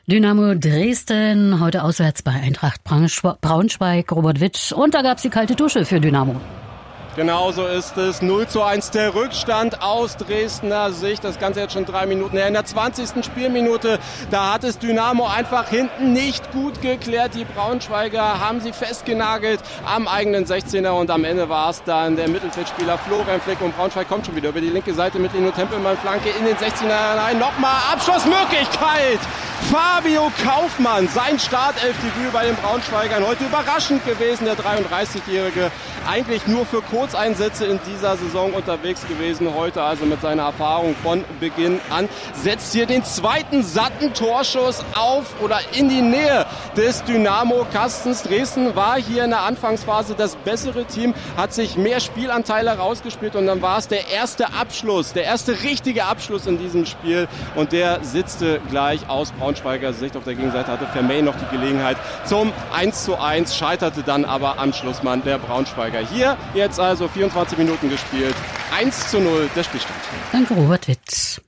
Dynamo Dresden, heute auswärts bei Eintracht Braunschweig, Robert Witt. Und da gab es die kalte Dusche für Dynamo. Genau so ist es. 0:1 der Rückstand aus Dresdner Sicht. Das Ganze jetzt schon 3 Minuten her. In der 20. Spielminute, da hat es Dynamo einfach hinten nicht gut geklärt. Die Braunschweiger haben sie festgenagelt am eigenen 16er und am Ende war es dann der Mittelfeldspieler Florian Flick und Braunschweig kommt schon wieder über die linke Seite mit Lino Tempelmann, Flanke in den 16er rein. Nochmal Abschlussmöglichkeit. Fabio Kaufmann, sein Startelfdebüt bei den Braunschweigern. Heute überraschend gewesen, der 33-Jährige. Eigentlich nur für Kurzeinsätze in dieser Saison unterwegs gewesen. Heute also mit seiner Erfahrung von Beginn an. Setzt hier den zweiten satten Torschuss auf oder in die Nähe des Dynamo-Kastens. Dresden war hier in der Anfangsphase das bessere Team, hat sich mehr Spielanteile rausgespielt und dann war es der erste Abschluss, der erste richtige Abschluss in diesem Spiel und der sitzte gleich aus Braunschweiger Sicht. Auf der Gegenseite hatte Vermey noch die Gelegenheit zum 1:1, scheiterte dann aber am Schlussmann der Braunschweiger. Hier jetzt also 24 Minuten gespielt, 1:0 der Spielstand. Danke, Robert Witt.